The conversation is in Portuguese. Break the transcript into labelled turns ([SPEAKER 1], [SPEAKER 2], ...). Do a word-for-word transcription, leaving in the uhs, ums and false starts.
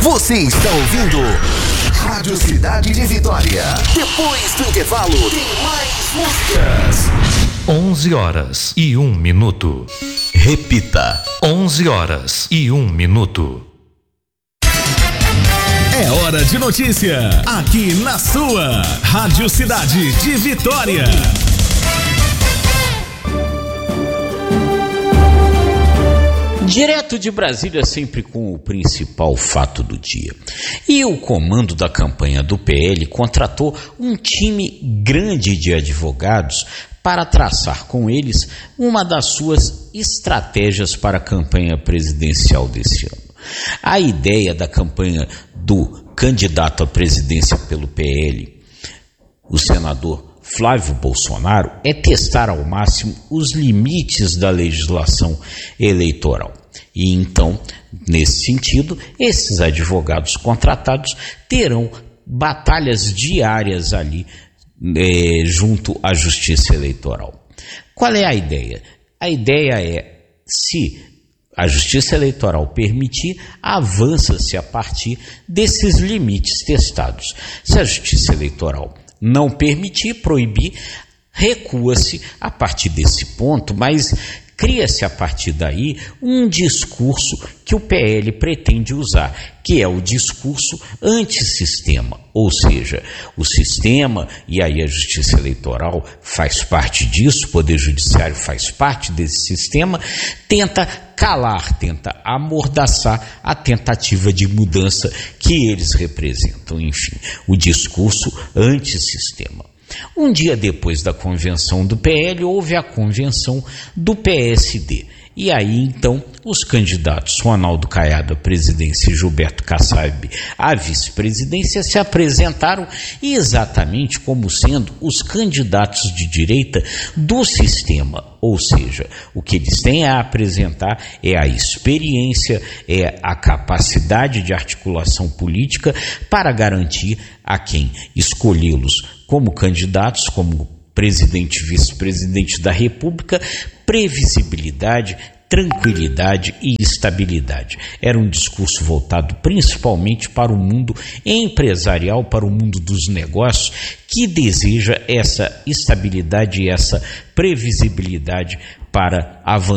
[SPEAKER 1] Você está ouvindo Rádio Cidade de Vitória. Depois do intervalo, tem mais músicas.
[SPEAKER 2] onze horas e um minuto.
[SPEAKER 1] Repita.
[SPEAKER 2] onze horas e um minuto.
[SPEAKER 3] É hora de notícia, aqui na sua Rádio Cidade de Vitória.
[SPEAKER 4] Direto de Brasília, sempre com o principal fato do dia. E o comando da campanha do P L contratou um time grande de advogados para traçar com eles uma das suas estratégias para a campanha presidencial desse ano. A ideia da campanha do candidato à presidência pelo P L, o senador Flávio Bolsonaro, é testar ao máximo os limites da legislação eleitoral. E então, nesse sentido, esses advogados contratados terão batalhas diárias ali é, junto à Justiça Eleitoral. Qual é a ideia? A ideia é, se a Justiça Eleitoral permitir, avança-se a partir desses limites testados. Se a Justiça Eleitoral não permitir, proibir, recua-se a partir desse ponto, mas cria-se a partir daí um discurso que o P L pretende usar, que é o discurso antissistema, ou seja, o sistema, e aí a Justiça Eleitoral faz parte disso, o Poder Judiciário faz parte desse sistema, tenta calar, tenta amordaçar a tentativa de mudança que eles representam, enfim, o discurso antissistema. Um dia depois da convenção do P L, houve a convenção do P S D. E aí, então, os candidatos Ronaldo Caiado à presidência e Gilberto Kassab à vice-presidência se apresentaram exatamente como sendo os candidatos de direita do sistema. Ou seja, o que eles têm a apresentar é a experiência, é a capacidade de articulação política para garantir a quem escolhê-los como candidatos, como presidente e vice-presidente da República, previsibilidade, tranquilidade e estabilidade. Era um discurso voltado principalmente para o mundo empresarial, para o mundo dos negócios, que deseja essa estabilidade e essa previsibilidade para avançar